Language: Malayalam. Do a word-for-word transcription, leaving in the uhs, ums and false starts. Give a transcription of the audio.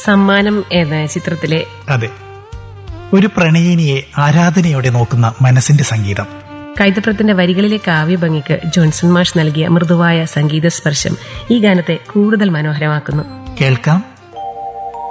സമ്മാനം എന്ന ചിത്രത്തിലെ അതെ, ഒരു പ്രണയിനിയെ ആരാധനയോടെ നോക്കുന്ന മനസ്സിന്റെ സംഗീതം. കൈതപ്രത്തിന്റെ വരികളിലെ കാവ്യഭംഗിക്ക് ജോൺസൺ മാഷ് നൽകിയ മൃദുവായ സംഗീത സ്പർശം ഈ ഗാനത്തെ കൂടുതൽ മനോഹരമാക്കുന്നു. കേൾക്കാം